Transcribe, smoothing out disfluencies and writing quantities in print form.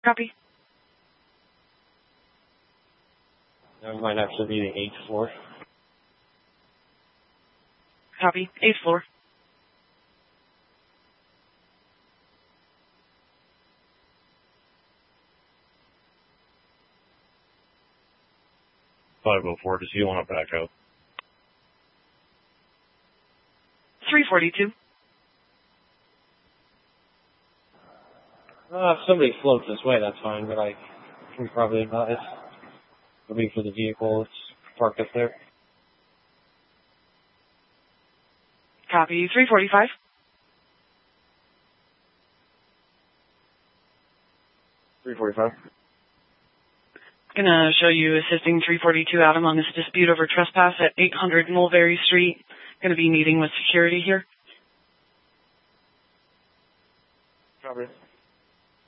Copy. That might actually be the 8th floor. Copy. 8th floor. Does he want to back up? 342. If somebody floats this way, that's fine, but I can probably advise. Looking for the vehicle that's parked up there. Copy. 345. Gonna show you assisting 342 out among this dispute over trespass at 800 Mulberry Street. Gonna be meeting with security here. Copy.